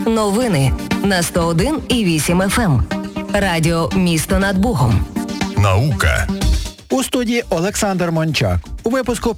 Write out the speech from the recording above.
Новини на 101,8 FM. Радіо «Місто над Богом». Наука. У студії Олександр Мончак. У випуску